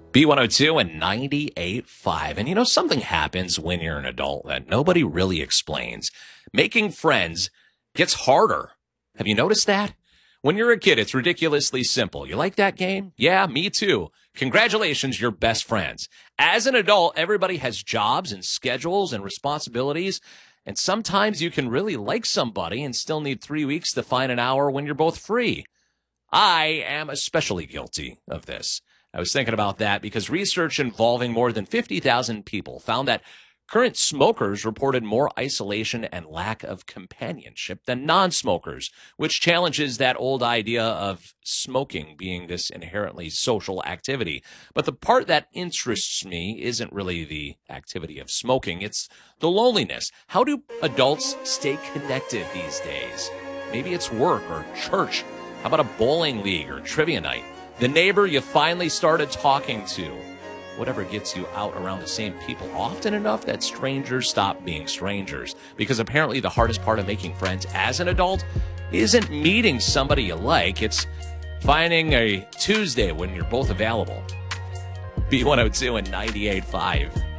B102 and 98.5. And you know, something happens when you're an adult that nobody really explains. Making friends gets harder. Have you noticed that? When you're a kid, it's ridiculously simple. You like that game? Yeah, me too. Congratulations, you're best friends. As an adult, everybody has jobs and schedules and responsibilities. And sometimes you can really like somebody and still need 3 weeks to find an hour when you're both free. I am especially guilty of this. I was thinking about that because research involving more than 50,000 people found that current smokers reported more isolation and lack of companionship than non-smokers, which challenges that old idea of smoking being this inherently social activity. But the part that interests me isn't really the activity of smoking, it's the loneliness. How do adults stay connected these days? Maybe it's work or church. How about a bowling league or trivia night? The neighbor you finally started talking to. Whatever gets you out around the same people often enough that strangers stop being strangers. Because apparently the hardest part of making friends as an adult isn't meeting somebody you like. It's finding a Tuesday when you're both available. B102 and 98.5.